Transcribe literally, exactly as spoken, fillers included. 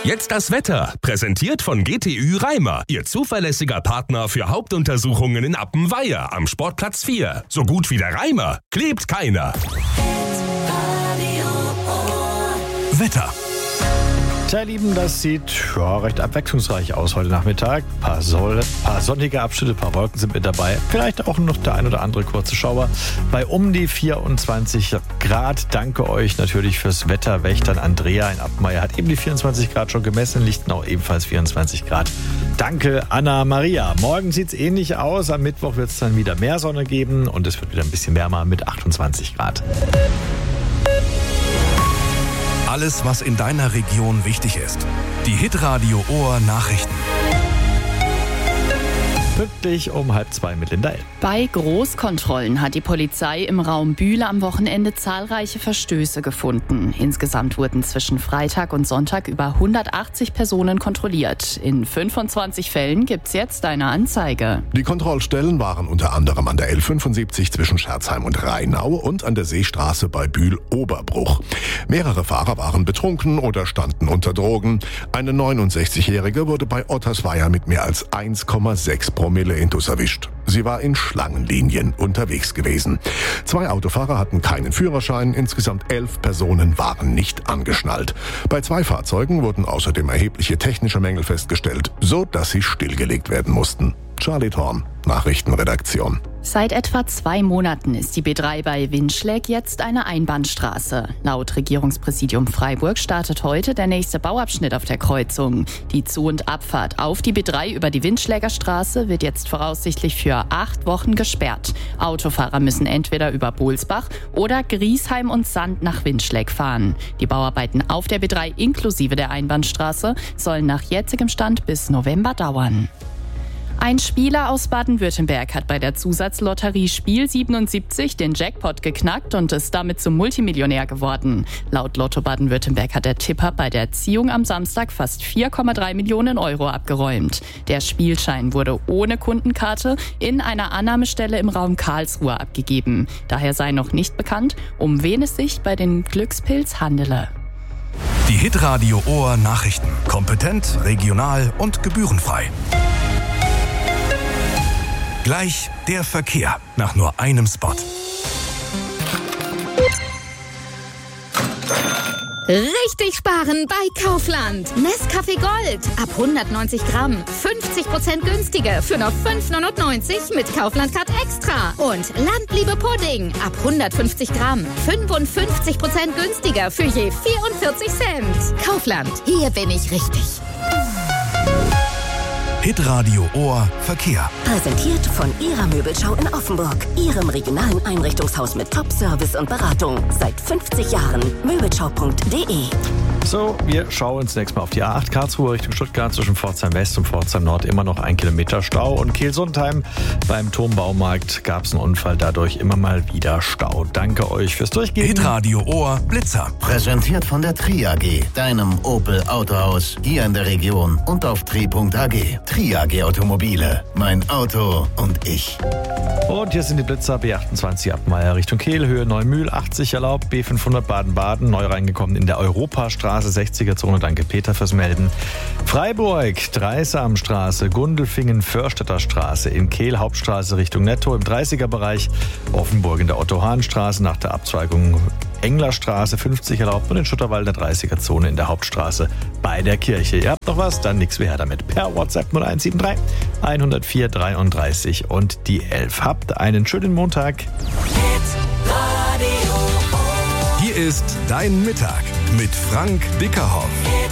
Jetzt das Wetter, präsentiert von G T Ü Reimer, Ihr zuverlässiger Partner für Hauptuntersuchungen in Appenweier am Sportplatz vier. So gut wie der Reimer klebt keiner. Wetter. Tja, Lieben, das sieht ja, recht abwechslungsreich aus heute Nachmittag. Ein paar, Sol- paar sonnige Abschnitte, ein paar Wolken sind mit dabei. Vielleicht auch noch der ein oder andere kurze Schauer. Bei um die vierundzwanzig Grad. Danke euch natürlich fürs Wetter. Wächtern Andrea in Appenweier hat eben die vierundzwanzig Grad schon gemessen. In Lichtenau ebenfalls vierundzwanzig Grad. Danke, Anna Maria. Morgen sieht es ähnlich aus. Am Mittwoch wird es dann wieder mehr Sonne geben und es wird wieder ein bisschen wärmer mit achtundzwanzig Grad. Alles, was in deiner Region wichtig ist. Die Hitradio Ohr Nachrichten. Pünktlich um halb zwei mit Linda L. Bei Großkontrollen hat die Polizei im Raum Bühl am Wochenende zahlreiche Verstöße gefunden. Insgesamt wurden zwischen Freitag und Sonntag über hundertachtzig Personen kontrolliert. In fünfundzwanzig Fällen gibt's jetzt eine Anzeige. Die Kontrollstellen waren unter anderem an der L fünfundsiebzig zwischen Scherzheim und Rheinau und an der Seestraße bei Bühl-Oberbruch. Mehrere Fahrer waren betrunken oder standen unter Drogen. Eine neunundsechzigjährige wurde bei Ottersweier mit mehr als eins Komma sechs Promille intus erwischt. Sie war in Schlangenlinien unterwegs gewesen. Zwei Autofahrer hatten keinen Führerschein, insgesamt elf Personen waren nicht angeschnallt. Bei zwei Fahrzeugen wurden außerdem erhebliche technische Mängel festgestellt, so dass sie stillgelegt werden mussten. Charlie Thorn, Nachrichtenredaktion. Seit etwa zwei Monaten ist die B drei bei Winschläg jetzt eine Einbahnstraße. Laut Regierungspräsidium Freiburg startet heute der nächste Bauabschnitt auf der Kreuzung. Die Zu- und Abfahrt auf die B drei über die Winschläger Straße wird jetzt voraussichtlich für acht Wochen gesperrt. Autofahrer müssen entweder über Bohlsbach oder Griesheim und Sand nach Winschläg fahren. Die Bauarbeiten auf der B drei inklusive der Einbahnstraße sollen nach jetzigem Stand bis November dauern. Ein Spieler aus Baden-Württemberg hat bei der Zusatzlotterie Spiel siebenundsiebzig den Jackpot geknackt und ist damit zum Multimillionär geworden. Laut Lotto Baden-Württemberg hat der Tipper bei der Ziehung am Samstag fast vier Komma drei Millionen Euro abgeräumt. Der Spielschein wurde ohne Kundenkarte in einer Annahmestelle im Raum Karlsruhe abgegeben. Daher sei noch nicht bekannt, um wen es sich bei den Glückspilz handele. Die Hitradio Ohr Nachrichten. Kompetent, regional und gebührenfrei. Gleich der Verkehr nach nur einem Spot. Richtig sparen bei Kaufland. Nescafé Gold ab hundertneunzig Gramm. fünfzig Prozent günstiger für nur fünf neunundneunzig mit Kaufland Card Extra. Und Landliebe Pudding ab hundertfünfzig Gramm. fünfundfünfzig Prozent günstiger für je vierundvierzig Cent. Kaufland, hier bin ich richtig. Hitradio Ohr Verkehr. Präsentiert von Ihrer Möbelschau in Offenburg. Ihrem regionalen Einrichtungshaus mit Top-Service und Beratung. Seit fünfzig Jahren. Möbelschau punkt de. So, wir schauen zunächst mal auf die A acht Karlsruhe Richtung Stuttgart zwischen Pforzheim West und Pforzheim Nord immer noch ein Kilometer Stau. Und Kehl-Sundheim beim Turmbaumarkt gab es einen Unfall, dadurch immer mal wieder Stau. Danke euch fürs Durchgehen. Hitradio Ohr Blitzer. Präsentiert von der Tri A G, deinem Opel Autohaus hier in der Region und auf tri punkt a g. Tri A G Automobile, mein Auto und ich. Und hier sind die Blitzer. B achtundzwanzig Appenweier Richtung Kehl, Höhe Neumühl, achtzig erlaubt, B fünfhundert Baden-Baden, neu reingekommen in der Europastraße, sechziger Zone. Danke Peter fürs Melden. Freiburg, Dreisamstraße, Gundelfingen, Förstädter Straße, in Kehl, Hauptstraße Richtung Netto, im dreißiger Bereich, Offenburg in der Otto-Hahn-Straße, nach der Abzweigung Englerstraße, fünfzig erlaubt und in Schutterwald der dreißiger Zone in der Hauptstraße bei der Kirche. Ihr habt noch was? Dann nix wie her damit. Per WhatsApp null eins sieben drei hundertvier dreiunddreißig und die elf. Habt einen schönen Montag. Hier ist Dein Mittag mit Frank Dickerhoff.